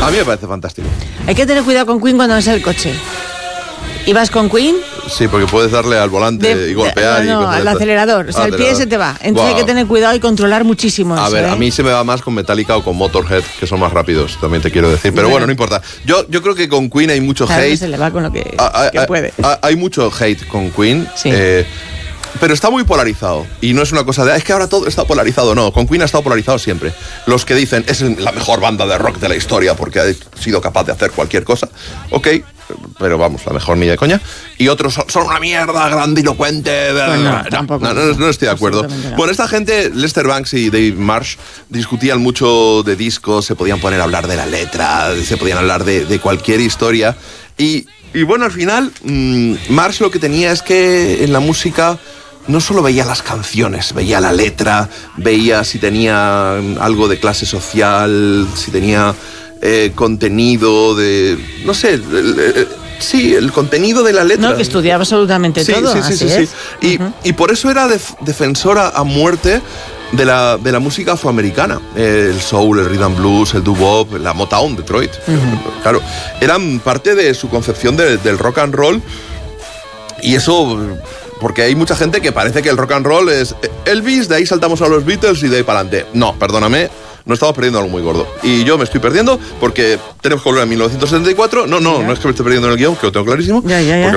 A mí me parece fantástico. Hay que tener cuidado con Queen cuando vas en el coche. ¿Ibas con Queen? Sí, porque puedes darle al volante y golpear. No, al acelerador. O sea, el pie se te va. Entonces hay que tener cuidado y controlar muchísimo eso. A ver, a mí se me va más con Metallica o con Motorhead, que son más rápidos, también te quiero decir. Pero bueno, no importa. Yo creo que con Queen hay mucho hate. Se le va con lo que puede. Hay mucho hate con Queen. Sí. Pero está muy polarizado. Y no es una cosa de, es que ahora todo está polarizado. No, con Queen ha estado polarizado siempre. Los que dicen, es la mejor banda de rock de la historia porque ha sido capaz de hacer cualquier cosa. Ok, pero vamos, la mejor ni de coña. Y otros son una mierda grandilocuente. No estoy de acuerdo. No. Bueno, esta gente, Lester Bangs y Dave Marsh, discutían mucho de discos, se podían poner a hablar de la letra, se podían hablar de cualquier historia. Y bueno, al final, Marsh lo que tenía es que en la música no solo veía las canciones, veía la letra, veía si tenía algo de clase social, si tenía contenido de... no sé... sí, el contenido de la letra. No, que estudiaba absolutamente todo. Sí. Y por eso era defensora a muerte de la música afroamericana. El soul, el rhythm and blues, el doo-wop, la Motown, Detroit. Claro, eran parte de su concepción del rock and roll. Y eso... porque hay mucha gente que parece que el rock and roll es Elvis, de ahí saltamos a los Beatles y de ahí para adelante. No, perdóname, nos estamos perdiendo algo muy gordo. Y yo me estoy perdiendo porque tenemos que volver a 1974. No es que me esté perdiendo en el guión, que lo tengo clarísimo. Ya.